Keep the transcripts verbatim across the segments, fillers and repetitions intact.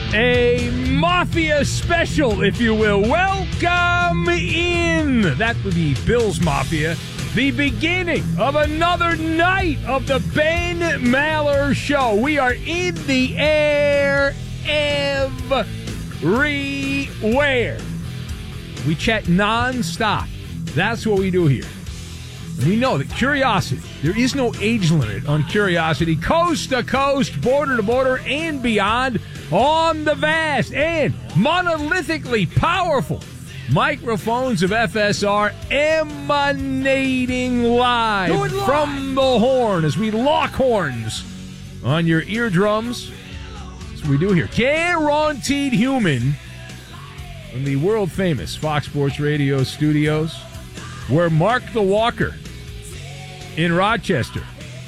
A Mafia special, if you will. Welcome in. That would be Bills Mafia. The beginning of another night of the Ben Maller Show. We are in the air everywhere. We chat nonstop. That's what we do here. And we know that curiosity, there is no age limit on curiosity. Coast to coast, border to border, and beyond on the vast and monolithically powerful microphones of F S R emanating live, live from the horn as we lock horns on your eardrums. That's what we do here. Guaranteed Human from the world-famous Fox Sports Radio studios, where Mark the Walker in Rochester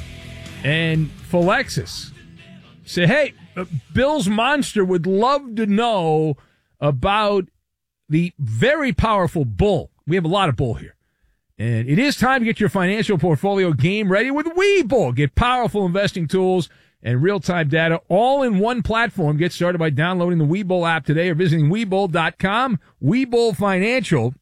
and Philexis say, hey, Bill's Monster would love to know about the very powerful bull. We have a lot of bull here. And it is time to get your financial portfolio game ready with Webull. Get powerful investing tools and real-time data all in one platform. Get started by downloading the Webull app today or visiting Webull dot com. Webull Financial,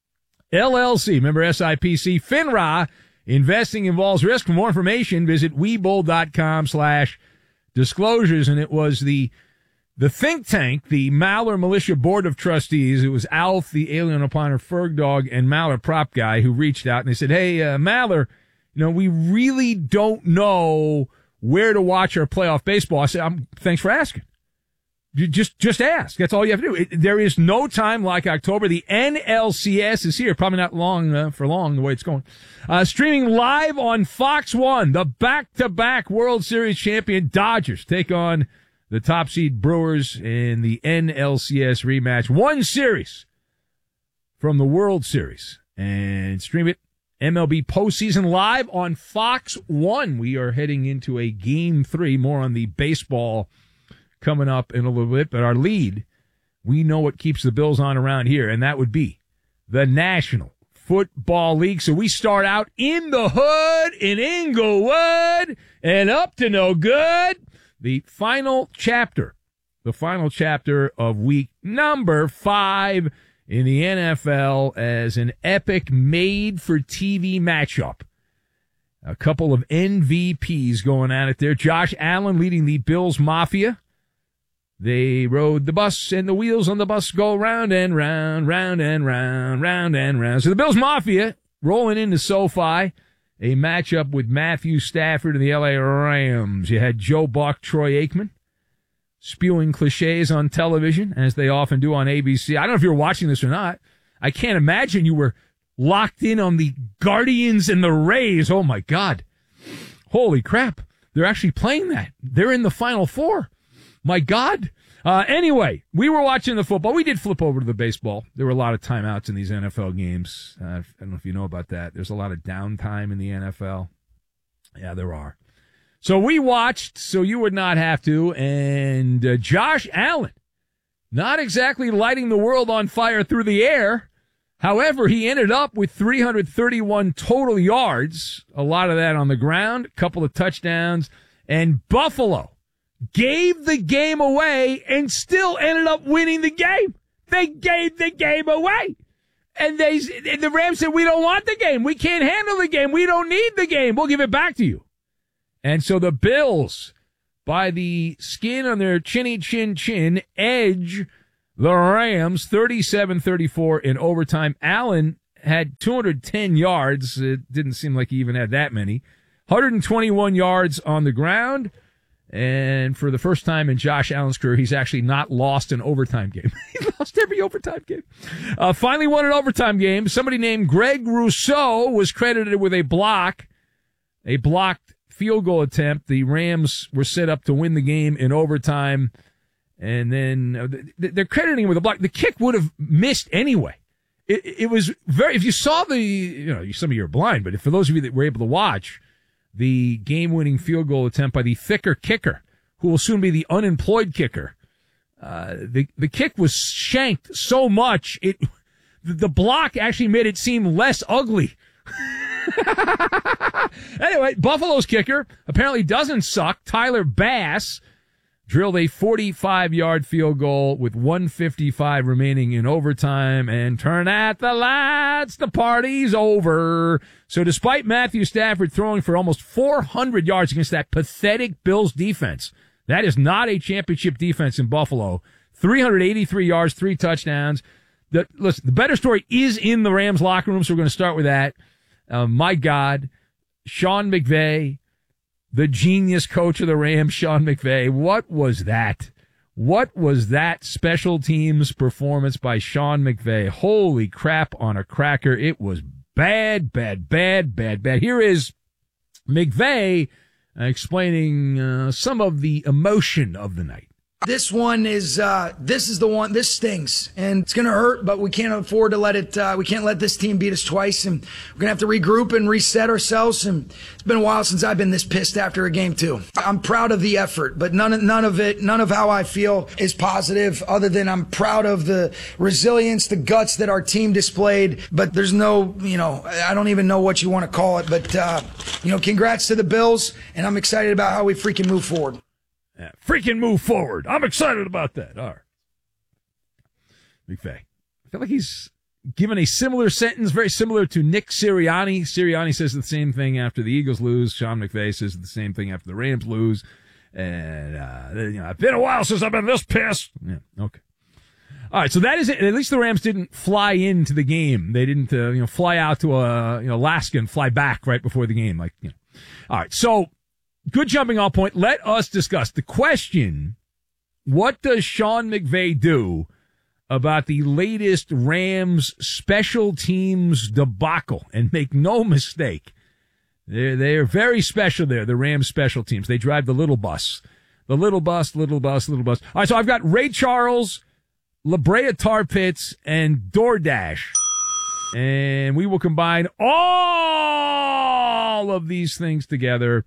L L C, member S I P C, FINRA. Investing involves risk. For more information, visit Webull dot com slash disclosures. And it was the the think tank, the Maller Militia Board of Trustees. It was Alf, the Alien Opiner Ferg Dog, and Maller Prop Guy who reached out and they said, hey, uh, Maller, you know, we really don't know where to watch our playoff baseball. I said, I'm, thanks for asking. You just, just ask. That's all you have to do. It, there is no time like October. The N L C S is here. Probably not long, uh, for long, the way it's going. Uh, streaming live on Fox one, the back-to-back World Series champion Dodgers take on the top seed Brewers in the N L C S rematch. One series from the World Series. And stream it, M L B postseason live on Fox one. We are heading into a game three. More on the baseball coming up in a little bit, but our lead, we know what keeps the Bills on around here, and that would be the National Football League. So we start out in the hood in Inglewood and up to no good. The final chapter, the final chapter of week number five in the N F L as an epic made-for-T V matchup. A couple of M V Ps going at it there. Josh Allen leading the Bills Mafia. They rode the bus, and the wheels on the bus go round and round, round and round, round and round. So the Bills Mafia rolling into SoFi, a matchup with Matthew Stafford and the L A Rams. You had Joe Buck, Troy Aikman, spewing cliches on television, as they often do on A B C. I don't know if you're watching this or not. I can't imagine you were locked in on the Guardians and the Rays. Oh, my God. Holy crap. They're actually playing that. They're in the Final Four. My God. Uh, anyway, we were watching the football. We did flip over to the baseball. There were a lot of timeouts in these N F L games. Uh, I don't know if you know about that. There's a lot of downtime in the N F L. Yeah, there are. So we watched, so you would not have to. And uh, Josh Allen, not exactly lighting the world on fire through the air. However, he ended up with three hundred thirty-one total yards, a lot of that on the ground, a couple of touchdowns, and Buffalo gave the game away and still ended up winning the game. They gave the game away. And they, and the Rams said, we don't want the game. We can't handle the game. We don't need the game. We'll give it back to you. And so the Bills, by the skin on their chinny chin chin, edge the Rams thirty-seven thirty-four in overtime. Allen had two hundred ten yards. It didn't seem like he even had that many. one hundred twenty-one yards on the ground. And for the first time in Josh Allen's career, he's actually not lost an overtime game. He lost every overtime game. Uh, finally won an overtime game. Somebody named Greg Rousseau was credited with a block, a blocked field goal attempt. The Rams were set up to win the game in overtime. And then uh, they're crediting him with a block. The kick would have missed anyway. It, it was very, if you saw the, you know, some of you are blind, but for those of you that were able to watch, the game-winning field goal attempt by the thicker kicker, who will soon be the unemployed kicker. Uh, the, the kick was shanked so much, it, the block actually made it seem less ugly. Anyway, Buffalo's kicker apparently doesn't suck. Tyler Bass, drilled a forty-five-yard field goal with one fifty-five remaining in overtime, and turn out the lights, the party's over. So despite Matthew Stafford throwing for almost four hundred yards against that pathetic Bills defense, that is not a championship defense in Buffalo. three hundred eighty-three yards, three touchdowns. The, listen, the better story is in the Rams locker room, so we're going to start with that. Uh, my God, Sean McVay, the genius coach of the Rams, Sean McVay. What was that? What was that special teams performance by Sean McVay? Holy crap on a cracker. It was bad, bad, bad, bad, bad. Here is McVay uh, explaining uh, some of the emotion of the night. This one is, uh, this is the one, this stings, and it's going to hurt, but we can't afford to let it, uh, we can't let this team beat us twice, and we're going to have to regroup and reset ourselves, and it's been a while since I've been this pissed after a game, too. I'm proud of the effort, but none of, none of it, none of how I feel is positive, other than I'm proud of the resilience, the guts that our team displayed, but there's no, you know, I don't even know what you want to call it, but, uh, you know, congrats to the Bills, and I'm excited about how we freaking move forward. Yeah, freaking move forward. I'm excited about that. All right. McVay. I feel like he's given a similar sentence, very similar to Nick Sirianni. Sirianni says the same thing after the Eagles lose. Sean McVay says the same thing after the Rams lose. And, uh, you know, it's been a while since I've been this pissed. Yeah, okay. All right, so that is it. At least the Rams didn't fly into the game. They didn't, uh, you know, fly out to, uh, you know, Alaska and fly back right before the game. Like, you know. All right, so good jumping off point. Let us discuss the question. What does Sean McVay do about the latest Rams special teams debacle? And make no mistake, they're, they're very special there, the Rams special teams. They drive the little bus. The little bus, little bus, little bus. All right, so I've got Ray Charles, La Brea Tar Pits, and DoorDash. And we will combine all of these things together.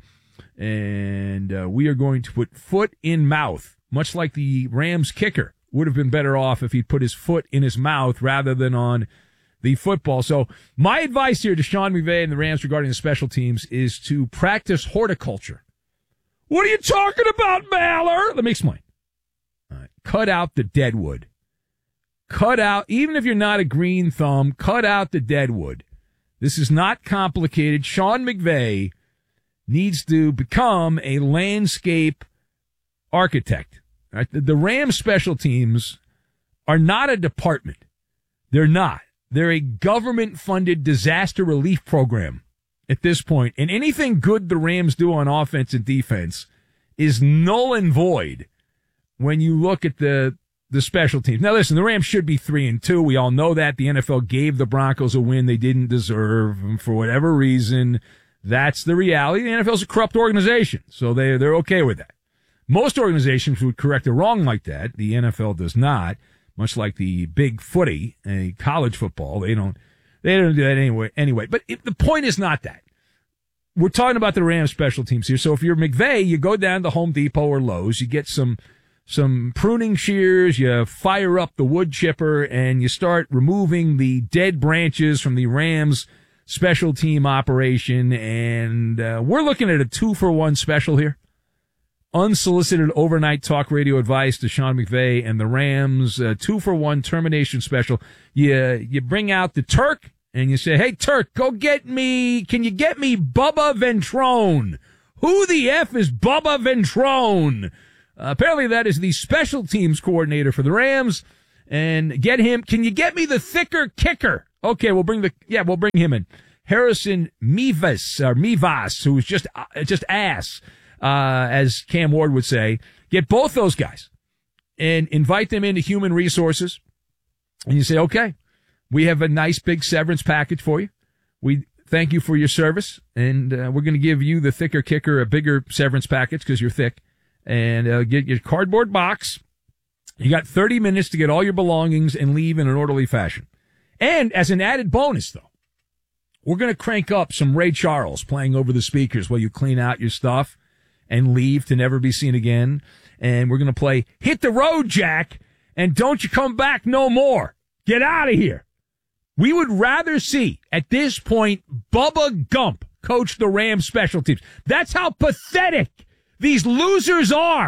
And uh, we are going to put foot in mouth, much like the Rams kicker would have been better off if he'd put his foot in his mouth rather than on the football. So my advice here to Sean McVay and the Rams regarding the special teams is to practice horticulture. What are you talking about, Maller? Let me explain. All right. Cut out the deadwood. Cut out, even if you're not a green thumb, cut out the deadwood. This is not complicated. Sean McVay needs to become a landscape architect. Right? The, the Rams special teams are not a department. They're not. They're a government-funded disaster relief program at this point. And anything good the Rams do on offense and defense is null and void when you look at the the special teams. Now, listen, the Rams should be three and two. We all know that. The N F L gave the Broncos a win they didn't deserve, and for whatever reason, that's the reality. The N F L is a corrupt organization, so they, they're okay with that. Most organizations would correct a wrong like that. The N F L does not, much like the big footy, a college football. They don't, they don't do that anyway. Anyway, but it, the point is not that. We're talking about the Rams special teams here. So if you're McVay, you go down to Home Depot or Lowe's, you get some, some pruning shears, you fire up the wood chipper, and you start removing the dead branches from the Rams special team operation, and uh, we're looking at a two-for-one special here. Unsolicited overnight talk radio advice to Sean McVay and the Rams, uh, two-for-one termination special. You, you bring out the Turk, and you say, hey, Turk, go get me, can you get me Bubba Ventrone? Who the F is Bubba Ventrone? Uh, apparently that is the special teams coordinator for the Rams, and get him, can you get me the thicker kicker? Okay, we'll bring the, yeah, we'll bring him in. Harrison Mivas, or Mivas, who's just, uh, just ass, uh, as Cam Ward would say. Get both those guys and invite them into human resources. And you say, okay, we have a nice big severance package for you. We thank you for your service. And, uh, we're going to give you, the thicker kicker, a bigger severance package because you're thick. And, uh, get your cardboard box. You got thirty minutes to get all your belongings and leave in an orderly fashion. And as an added bonus, though, we're going to crank up some Ray Charles playing over the speakers while you clean out your stuff and leave to never be seen again. And we're going to play Hit the Road, Jack, and Don't You Come Back No More. Get out of here. We would rather see, at this point, Bubba Gump coach the Rams special teams. That's how pathetic these losers are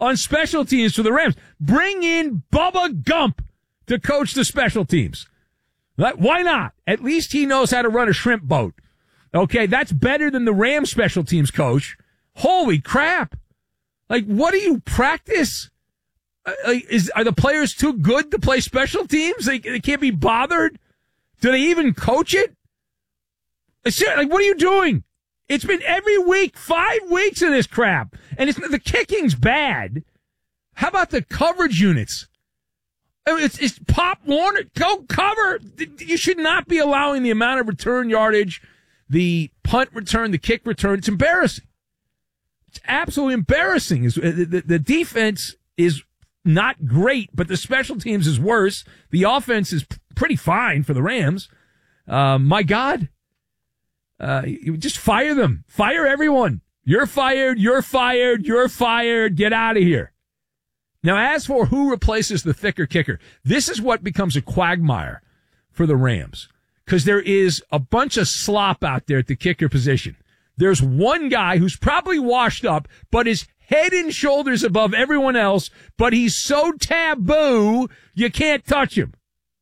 on special teams for the Rams. Bring in Bubba Gump to coach the special teams. Why not? At least he knows how to run a shrimp boat. Okay, that's better than the Rams special teams coach. Holy crap. Like, what do you practice? Uh, is Are the players too good to play special teams? They, they can't be bothered? Do they even coach it? Like, what are you doing? It's been every week, five weeks of this crap. And it's the kicking's bad. How about the coverage units? I mean, it's, it's Pop Warner. Go cover. You should not be allowing the amount of return yardage, the punt return, the kick return. It's embarrassing. It's absolutely embarrassing. The, the, the defense is not great, but the special teams is worse. The offense is pretty fine for the Rams. Uh, my God. Uh, you just fire them. Fire everyone. You're fired. You're fired. You're fired. Get out of here. Now, as for who replaces the thicker kicker, this is what becomes a quagmire for the Rams, because there is a bunch of slop out there at the kicker position. There's one guy who's probably washed up, but is head and shoulders above everyone else, but he's so taboo, you can't touch him.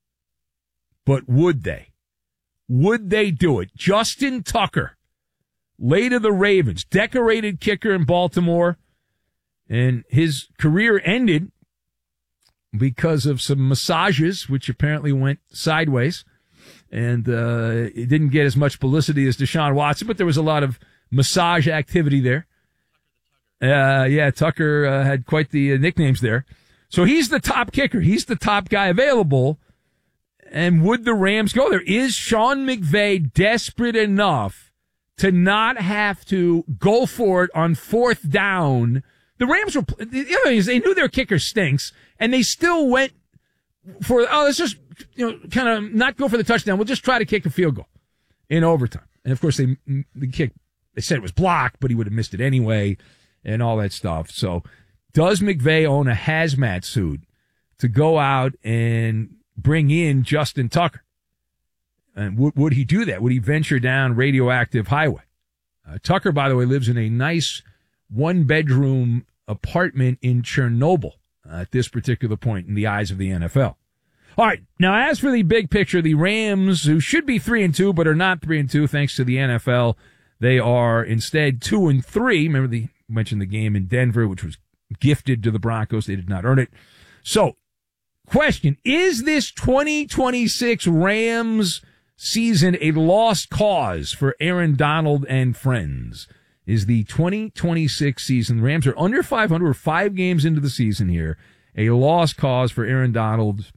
But would they? Would they do it? Justin Tucker, late of the Ravens, decorated kicker in Baltimore, and his career ended because of some massages, which apparently went sideways. And uh, it didn't get as much publicity as Deshaun Watson, but there was a lot of massage activity there. Uh, yeah, Tucker uh, had quite the uh, nicknames there. So he's the top kicker. He's the top guy available. And would the Rams go there? Is Sean McVay desperate enough to not have to go for it on fourth down? The Rams were, the other thing is they knew their kicker stinks, and they still went for, oh, let's just, you know, kind of not go for the touchdown. We'll just try to kick a field goal in overtime. And of course, they, the kick, they said it was blocked, but he would have missed it anyway and all that stuff. So does McVay own a hazmat suit to go out and bring in Justin Tucker? And would, would he do that? Would he venture down radioactive highway? Uh, Tucker, by the way, lives in a nice one-bedroom apartment in Chernobyl uh, at this particular point in the eyes of the N F L. All right, now as for the big picture, the Rams, who should be three and two but are not three and two thanks to the N F L, they are instead two and three. Remember, the mentioned the game in Denver, which was gifted to the Broncos. They did not earn it. So, question: is this twenty twenty-six Rams season a lost cause for Aaron Donald and friends? Is the twenty twenty-six season, the Rams are under five hundred, we're five games into the season here, a lost cause for Aaron Donald's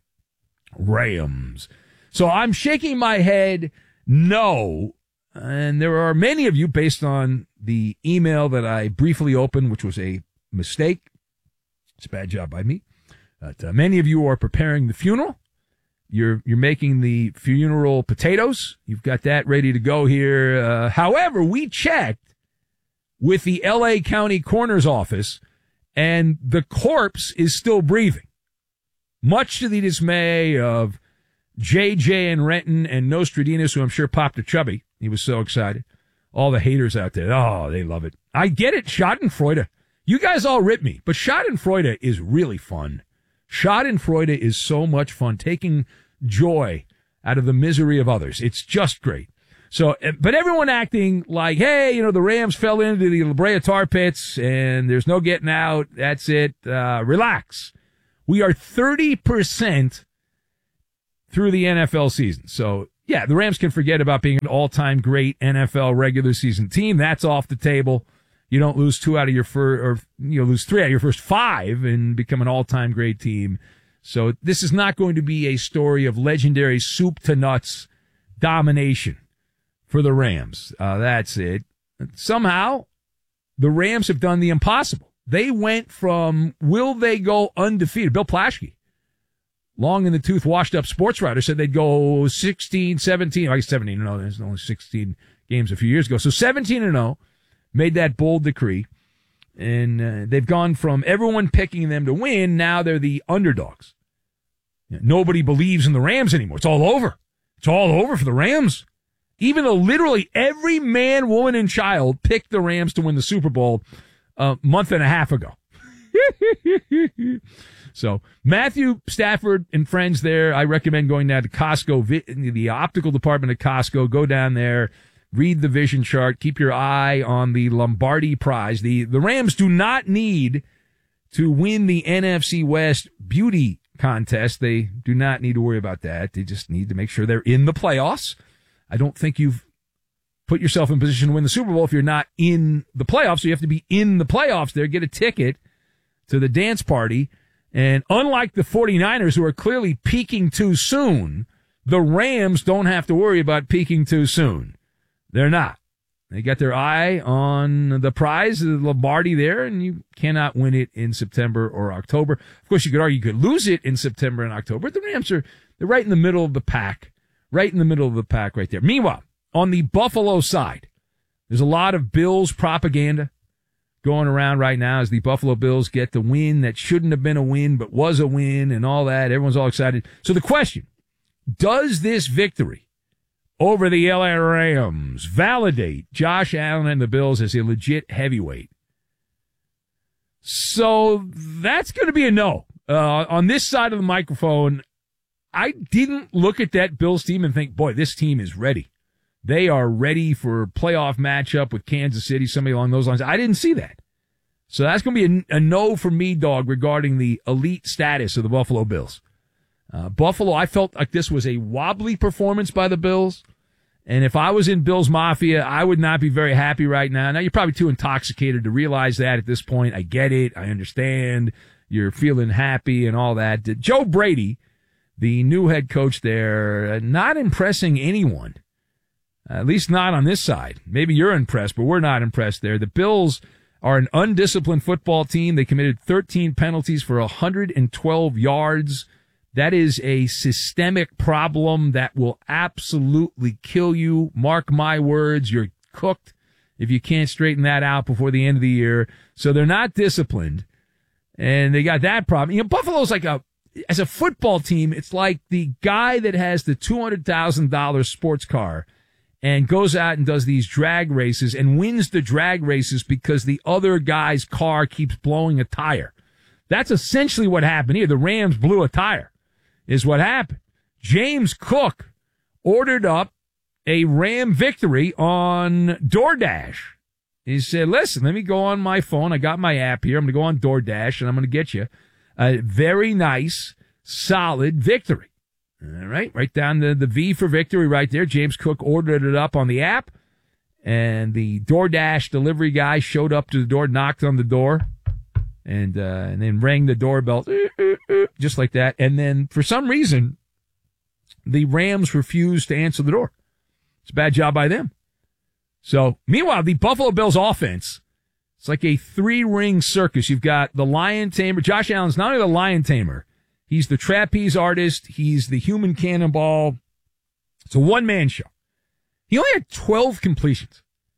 Rams? So I'm shaking my head no, and there are many of you, based on the email that I briefly opened, which was a mistake. It's a bad job by me. But, uh, many of you are preparing the funeral. You're you're making the funeral potatoes. You've got that ready to go here. Uh, however, we checked with the L A County Coroner's Office, and the corpse is still breathing. Much to the dismay of J J and Renton and Nostradamus, who I'm sure popped a chubby. He was so excited. All the haters out there, oh, they love it. I get it, Schadenfreude. You guys all rip me, but Schadenfreude is really fun. Schadenfreude is so much fun, taking joy out of the misery of others. It's just great. So, but everyone acting like, hey, you know, the Rams fell into the La Brea tar pits and there's no getting out. That's it. Uh, relax. We are thirty percent through the N F L season. So, yeah, the Rams can forget about being an all-time great N F L regular season team. That's off the table. You don't lose two out of your first, or you know, lose three out of your first five and become an all-time great team. So this is not going to be a story of legendary soup to nuts domination for the Rams. Uh, that's it. Somehow, the Rams have done the impossible. They went from, will they go undefeated? Bill Plaschke, long in the tooth, washed up sports writer, said they'd go sixteen, seventeen, I guess seventeen and oh, there's only sixteen games a few years ago. So seventeen and oh, made that bold decree. And uh, they've gone from everyone picking them to win, now they're the underdogs. Nobody believes in the Rams anymore. It's all over. It's all over for the Rams. Even though literally every man, woman, and child picked the Rams to win the Super Bowl a month and a half ago. So Matthew Stafford and friends there, I recommend going down to Costco, the optical department of Costco. Go down there, read the vision chart, keep your eye on the Lombardi Prize. The, the Rams do not need to win the N F C West beauty contest. They do not need to worry about that. They just need to make sure they're in the playoffs. I don't think you've put yourself in position to win the Super Bowl if you're not in the playoffs. So you have to be in the playoffs there, get a ticket to the dance party. And unlike the 49ers, who are clearly peaking too soon, the Rams don't have to worry about peaking too soon. They're not. They got their eye on the prize, the Lombardi there, and you cannot win it in September or October. Of course, you could argue you could lose it in September and October. The Rams are they're right in the middle of the pack, right in the middle of the pack right there. Meanwhile, on the Buffalo side, there's a lot of Bills propaganda going around right now as the Buffalo Bills get the win that shouldn't have been a win but was a win and all that. Everyone's all excited. So the question, does this victory over the L A Rams validate Josh Allen and the Bills as a legit heavyweight? So that's going to be a no. Uh, on this side of the microphone, I didn't look at that Bills team and think, boy, this team is ready. They are ready for a playoff matchup with Kansas City, somebody along those lines. I didn't see that. So that's going to be a, a no for me, dog, regarding the elite status of the Buffalo Bills. Uh, Buffalo, I felt like this was a wobbly performance by the Bills. And if I was in Bills Mafia, I would not be very happy right now. Now, you're probably too intoxicated to realize that at this point. I get it. I understand. You're feeling happy and all that. Joe Brady, the new head coach there, not impressing anyone. At least not on this side. Maybe you're impressed, but we're not impressed there. The Bills are an undisciplined football team. They committed thirteen penalties for one hundred twelve yards. That is a systemic problem that will absolutely kill you. Mark my words, you're cooked if you can't straighten that out before the end of the year. So they're not disciplined, and they got that problem. You know, Buffalo's like a, as a football team, it's like the guy that has the two hundred thousand dollars sports car and goes out and does these drag races and wins the drag races because the other guy's car keeps blowing a tire. That's essentially what happened here. The Rams blew a tire is what happened. James Cook ordered up a Ram victory on DoorDash. He said, listen, let me go on my phone. I got my app here. I'm going to go on DoorDash, and I'm going to get you a very nice, solid victory. All right, right down the, the V for victory right there. James Cook ordered it up on the app, and the DoorDash delivery guy showed up to the door, knocked on the door, and uh, and then rang the doorbell, just like that. And then, for some reason, the Rams refused to answer the door. It's a bad job by them. So, meanwhile, the Buffalo Bills offense, it's like a three-ring circus. You've got the lion tamer. Josh Allen's not only the lion tamer, he's the trapeze artist. He's the human cannonball. It's a one-man show. He only had twelve completions.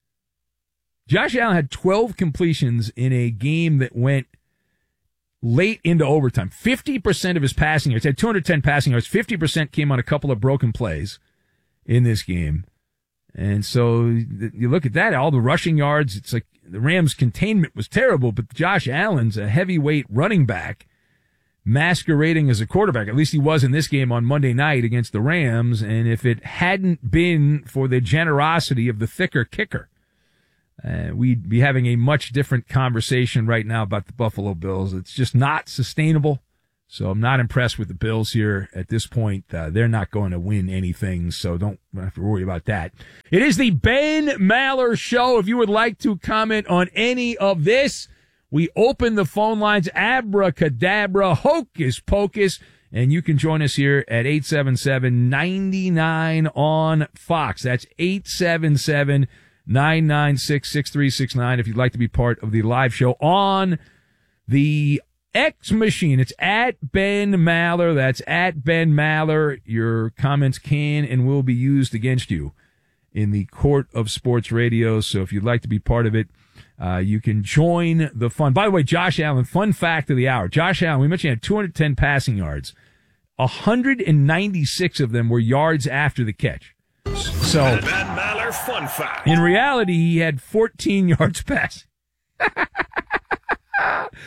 Josh Allen had twelve completions in a game that went late into overtime. fifty percent of his passing yards, he had two hundred ten passing yards. fifty percent came on a couple of broken plays in this game. And so you look at that, all the rushing yards, it's like the Rams' containment was terrible, but Josh Allen's a heavyweight running back masquerading as a quarterback. At least he was in this game on Monday night against the Rams. And if it hadn't been for the generosity of the thicker kicker, uh, we'd be having a much different conversation right now about the Buffalo Bills. It's just not sustainable. So I'm not impressed with the Bills here at this point. Uh, they're not going to win anything, so don't have to worry about that. It is the Ben Maller Show. If you would like to comment on any of this, we open the phone lines, abracadabra, hocus pocus, and you can join us here at eight seven seven, nine nine on Fox. That's eight seven seven, nine nine six, six three six nine if you'd like to be part of the live show on the X machine. It's at Ben Maller. That's at Ben Maller. Your comments can and will be used against you in the court of sports radio. So if you'd like to be part of it, uh, you can join the fun. By the way, Josh Allen, fun fact of the hour. Josh Allen, we mentioned he had two hundred ten passing yards. one hundred ninety-six of them were yards after the catch. So Ben Maller fun fact. In reality, he had fourteen yards passing.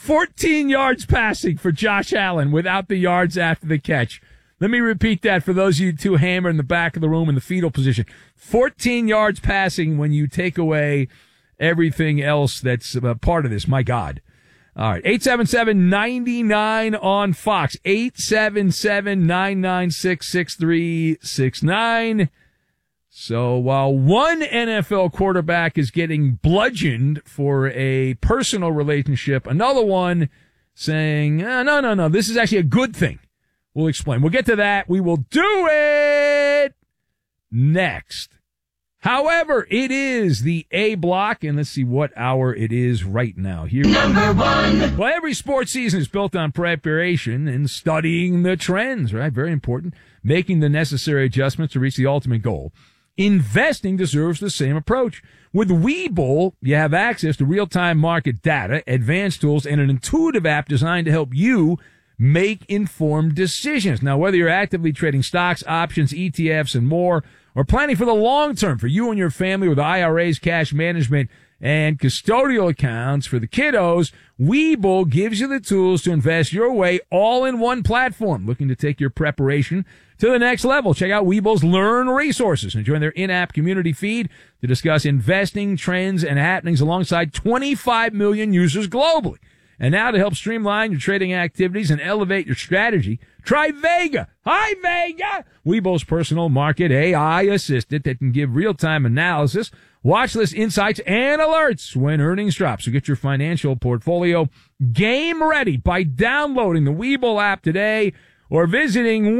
fourteen yards passing for Josh Allen without the yards after the catch. Let me repeat that for those of you two hammered in the back of the room in the fetal position. fourteen yards passing when you take away everything else that's a part of this. My God. All right. eight seven seven, nine nine on Fox. eight seven seven, nine nine six, six three six nine. So while one N F L quarterback is getting bludgeoned for a personal relationship, another one saying, oh, no, no, no, this is actually a good thing. We'll explain. We'll get to that. We will do it next. However, it is the A block, and let's see what hour it is right now. Here, number one. Well, every sports season is built on preparation and studying the trends, right? Very important. Making the necessary adjustments to reach the ultimate goal. Investing deserves the same approach. With Webull, you have access to real-time market data, advanced tools, and an intuitive app designed to help you make informed decisions. Now, whether you're actively trading stocks, options, E T Fs, and more, or planning for the long term for you and your family with I R As, cash management, and custodial accounts for the kiddos, Webull gives you the tools to invest your way all in one platform. Looking to take your preparation to the next level? Check out Webull's Learn resources and join their in-app community feed to discuss investing trends and happenings alongside twenty-five million users globally. And now to help streamline your trading activities and elevate your strategy, try Vega. Hi, Vega! Webull's personal market A I assistant that can give real-time analysis, watch list insights, and alerts when earnings drop. So get your financial portfolio game ready by downloading the Webull app today or visiting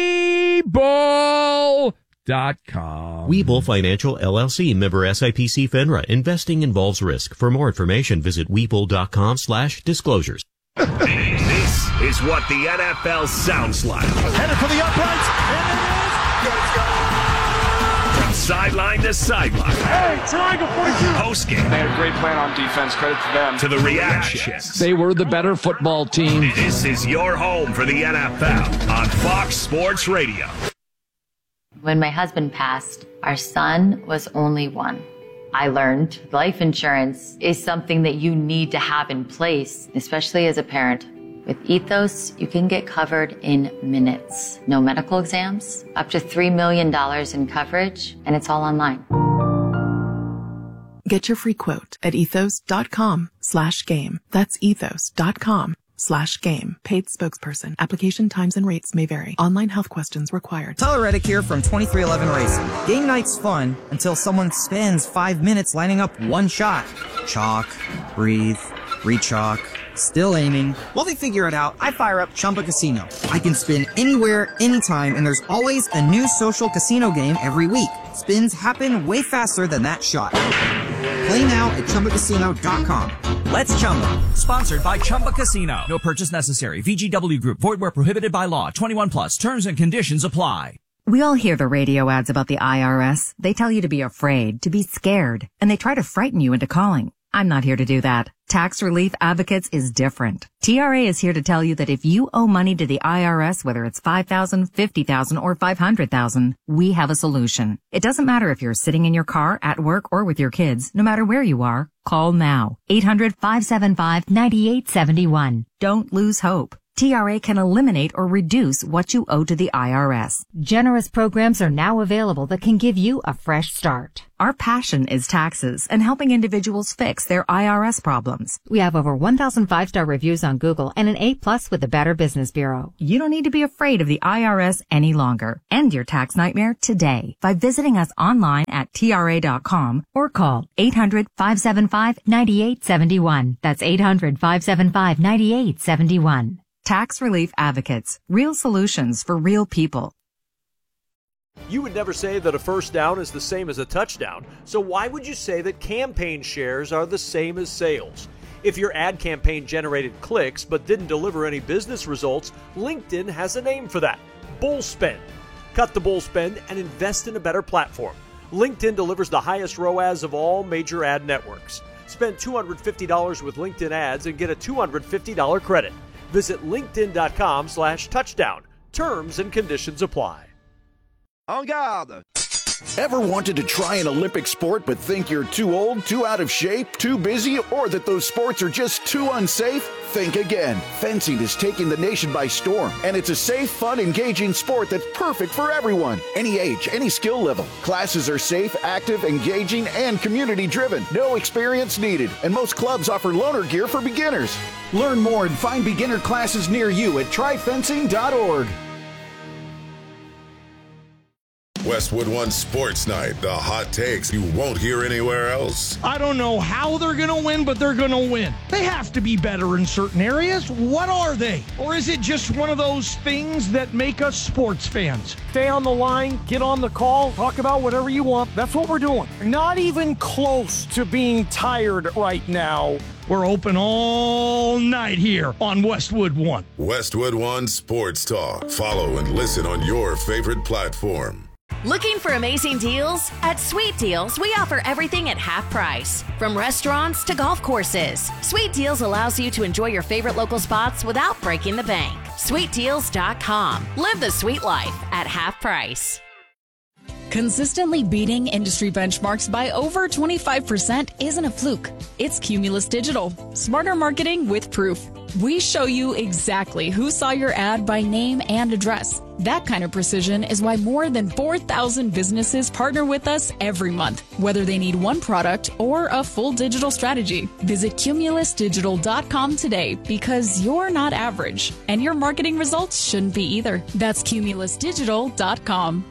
Webull dot com. Webull Financial, L L C, member S I P C FINRA. Investing involves risk. For more information, visit Webull dot com slash disclosures. This is what the N F L sounds like. Headed for the uprights, and it is. From sideline to sideline. Hey, triangle forty-two. Post game. They had a great plan on defense. Credit to them. To the reactions. They were the better football team. This is your home for the N F L on Fox Sports Radio. When my husband passed, our son was only one. I learned life insurance is something that you need to have in place, especially as a parent. With Ethos, you can get covered in minutes. No medical exams, up to three million dollars in coverage, and it's all online. Get your free quote at ethos dot com slash game. That's ethos dot com slash game. Paid spokesperson. Application times and rates may vary. Online health questions required. Tyler Reddick here from twenty-three eleven Racing. Game night's fun until someone spends five minutes lining up one shot. Chalk, breathe, re-chalk, still aiming. While they figure it out, I fire up Chumba Casino. I can spin anywhere, anytime, and there's always a new social casino game every week. Spins happen way faster than that shot. Play now at Chumba Casino dot com. Let's Chumba. Sponsored by Chumba Casino. No purchase necessary. V G W Group. Void where prohibited by law. twenty-one plus. Terms and conditions apply. We all hear the radio ads about the I R S. They tell you to be afraid, to be scared, and they try to frighten you into calling. I'm not here to do that. Tax Relief Advocates is different. T R A is here to tell you that if you owe money to the I R S, whether it's five thousand dollars, fifty thousand dollars, or five hundred thousand dollars, we have a solution. It doesn't matter if you're sitting in your car, at work, or with your kids. No matter where you are, call now. eight hundred, five seven five, nine eight seven one. Don't lose hope. T R A can eliminate or reduce what you owe to the I R S. Generous programs are now available that can give you a fresh start. Our passion is taxes and helping individuals fix their I R S problems. We have over one thousand five-star reviews on Google and an A plus with the Better Business Bureau. You don't need to be afraid of the I R S any longer. End your tax nightmare today by visiting us online at T R A dot com or call eight hundred, five seven five, nine eight seven one. That's eight hundred, five seven five, nine eight seven one. Tax Relief Advocates. Real solutions for real people. You would never say that a first down is the same as a touchdown, so why would you say that campaign shares are the same as sales? If your ad campaign generated clicks but didn't deliver any business results, LinkedIn has a name for that: bull spend. Cut the bull spend and invest in a better platform. LinkedIn delivers the highest R O A S of all major ad networks. Spend two hundred fifty dollars with LinkedIn ads and get a two hundred fifty dollars credit. Visit linkedin dot com slash touchdown. Terms and conditions apply. En garde! Ever wanted to try an Olympic sport but think you're too old, too out of shape, too busy, or that those sports are just too unsafe? Think again. Fencing is taking the nation by storm, and it's a safe, fun, engaging sport that's perfect for everyone. Any age, any skill level. Classes are safe, active, engaging, and community-driven. No experience needed, and most clubs offer loaner gear for beginners. Learn more and find beginner classes near you at try fencing dot org. Westwood One Sports Night, the hot takes you won't hear anywhere else. I don't know how they're going to win, but they're going to win. They have to be better in certain areas. What are they? Or is it just one of those things that make us sports fans? Stay on the line, get on the call, talk about whatever you want. That's what we're doing. Not even close to being tired right now. We're open all night here on Westwood One. Westwood One Sports Talk. Follow and listen on your favorite platform. Looking for amazing deals? At Sweet Deals, we offer everything at half price. From restaurants to golf courses, Sweet Deals allows you to enjoy your favorite local spots without breaking the bank. sweet deals dot com. Live the sweet life at half price. Consistently beating industry benchmarks by over twenty-five percent isn't a fluke. It's Cumulus Digital. Smarter marketing with proof. We show you exactly who saw your ad by name and address. That kind of precision is why more than four thousand businesses partner with us every month, whether they need one product or a full digital strategy. Visit cumulus digital dot com today because you're not average, and your marketing results shouldn't be either. That's cumulus digital dot com.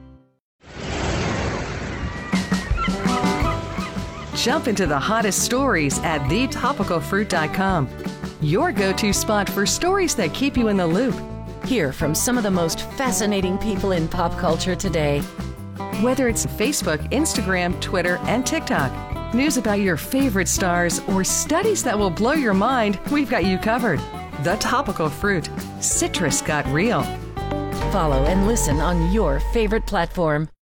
Jump into the hottest stories at the topical fruit dot com. Your go-to spot for stories that keep you in the loop. Hear from some of the most fascinating people in pop culture today. Whether it's Facebook, Instagram, Twitter, and TikTok, news about your favorite stars, or studies that will blow your mind, we've got you covered. The Topical Fruit. Citrus got real. Follow and listen on your favorite platform.